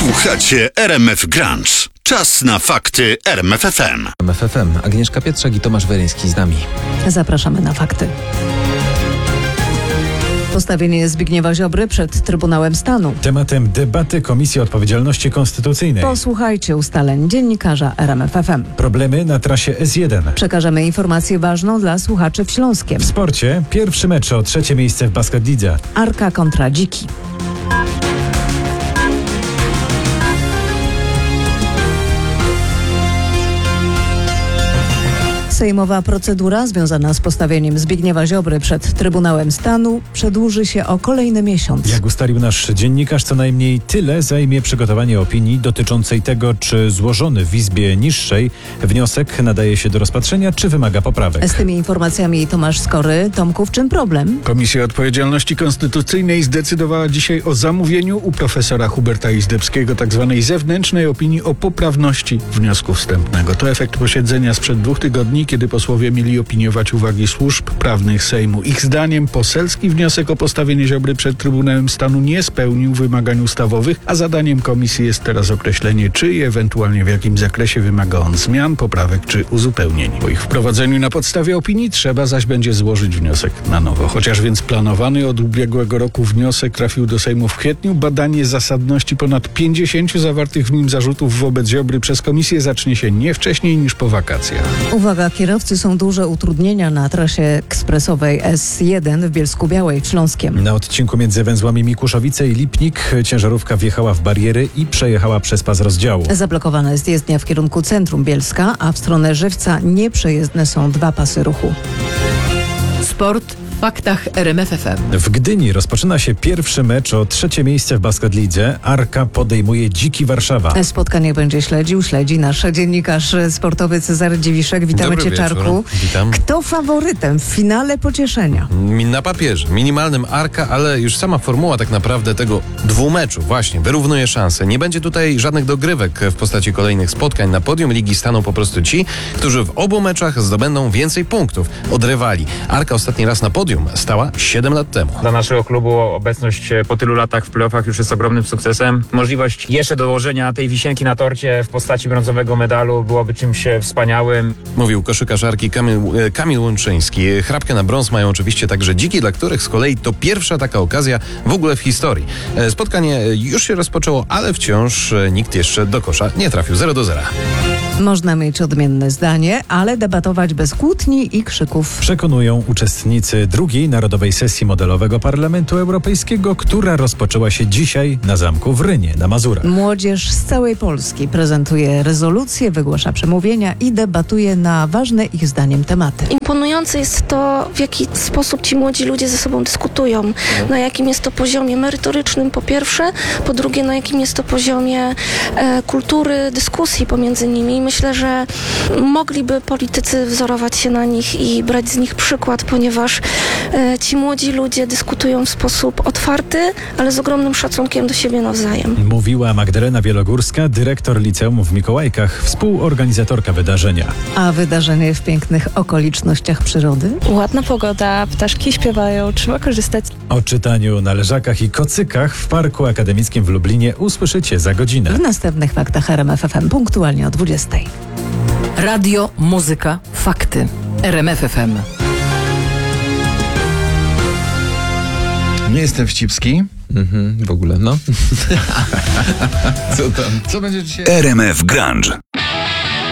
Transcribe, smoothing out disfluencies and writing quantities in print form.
Słuchacie RMF Grunge. Czas na fakty RMF FM. RMF FM. Agnieszka Pietrzak i Tomasz Weryński z nami. Zapraszamy na fakty. Postawienie Zbigniewa Ziobry przed Trybunałem Stanu. Tematem debaty Komisji Odpowiedzialności Konstytucyjnej. Posłuchajcie ustaleń dziennikarza RMF FM. Problemy na trasie S1. Przekażemy informację ważną dla słuchaczy w Śląskiem. W sporcie pierwszy mecz o 3. miejsce w Basket Lidze. Arka kontra Dziki. Sejmowa procedura związana z postawieniem Zbigniewa Ziobry przed Trybunałem Stanu przedłuży się o kolejny miesiąc. Jak ustalił nasz dziennikarz, co najmniej tyle zajmie przygotowanie opinii dotyczącej tego, czy złożony w Izbie Niższej wniosek nadaje się do rozpatrzenia, czy wymaga poprawek. Z tymi informacjami Tomasz Skory. Tomku, w czym problem? Komisja Odpowiedzialności Konstytucyjnej zdecydowała dzisiaj o zamówieniu u profesora Huberta Izdebskiego tzw. zewnętrznej opinii o poprawności wniosku wstępnego. To efekt posiedzenia sprzed 2 tygodni, kiedy posłowie mieli opiniować uwagi służb prawnych Sejmu. Ich zdaniem poselski wniosek o postawienie Ziobry przed Trybunałem Stanu nie spełnił wymagań ustawowych, a zadaniem komisji jest teraz określenie, czy i ewentualnie w jakim zakresie wymaga on zmian, poprawek czy uzupełnień. Po ich wprowadzeniu na podstawie opinii trzeba zaś będzie złożyć wniosek na nowo. Chociaż więc planowany od ubiegłego roku wniosek trafił do Sejmu w kwietniu, badanie zasadności ponad 50 zawartych w nim zarzutów wobec Ziobry przez komisję zacznie się nie wcześniej niż po wakacjach. Uwaga, kierowcy, są duże utrudnienia na trasie ekspresowej S1 w Bielsku-Białej w Śląskiem. Na odcinku między węzłami Mikuszowice i Lipnik ciężarówka wjechała w bariery i przejechała przez pas rozdziału. Zablokowana jest jezdnia w kierunku centrum Bielska, a w stronę Żywca nieprzejezdne są 2 pasy ruchu. Sport w faktach RMF FM. W Gdyni rozpoczyna się pierwszy mecz o 3. miejsce w Basket Lidze. Arka podejmuje Dziki Warszawa. Spotkanie będzie śledzi nasz dziennikarz sportowy Cezary Dziwiszek. Witamy Dobry Cię, wieczór. Czarku. Witam. Kto faworytem w finale pocieszenia? Na papierze, minimalnym Arka, ale już sama formuła tak naprawdę tego dwumeczu właśnie wyrównuje szanse. Nie będzie tutaj żadnych dogrywek w postaci kolejnych spotkań. Na podium ligi staną po prostu ci, którzy w obu meczach zdobędą więcej punktów od rywali. Arka ostatni raz na podium stała 7 lat temu. Dla naszego klubu obecność po tylu latach w playoffach już jest ogromnym sukcesem. Możliwość jeszcze dołożenia tej wisienki na torcie w postaci brązowego medalu byłoby czymś wspaniałym. Mówił koszykarz Arki Kamil Łączyński. Chrapkę na brąz mają oczywiście także Dziki, dla których z kolei to pierwsza taka okazja w ogóle w historii. Spotkanie już się rozpoczęło, ale wciąż nikt jeszcze do kosza nie trafił. 0-0. Można mieć odmienne zdanie, ale debatować bez kłótni i krzyków. Przekonują uczestnicy drugiej narodowej sesji modelowego Parlamentu Europejskiego, która rozpoczęła się dzisiaj na zamku w Rynie na Mazurach. Młodzież z całej Polski prezentuje rezolucje, wygłasza przemówienia i debatuje na ważne ich zdaniem tematy. Imponujące jest to, w jaki sposób ci młodzi ludzie ze sobą dyskutują. Na jakim jest to poziomie merytorycznym po pierwsze, po drugie na jakim jest to poziomie kultury, dyskusji pomiędzy nimi. Myślę, że mogliby politycy wzorować się na nich i brać z nich przykład, ponieważ ci młodzi ludzie dyskutują w sposób otwarty, ale z ogromnym szacunkiem do siebie nawzajem. Mówiła Magdalena Wielogórska, dyrektor liceum w Mikołajkach, współorganizatorka wydarzenia. A wydarzenie w pięknych okolicznościach przyrody? Ładna pogoda, ptaszki śpiewają, trzeba korzystać. O czytaniu na leżakach i kocykach w Parku Akademickim w Lublinie usłyszycie za godzinę. W następnych faktach RMF FM punktualnie o 20:00. Radio, muzyka, fakty. RMF FM. Nie jestem wścibski. W ogóle, no. Co będzie dzisiaj? RMF Grunge.